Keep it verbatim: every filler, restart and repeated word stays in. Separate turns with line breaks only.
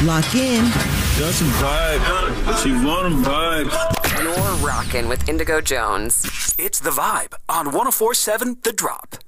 Lock in.
Got some vibe. She want 'em vibes.
You're rocking with Indigo Jones.
It's The Vibe on one oh four point seven The Drop.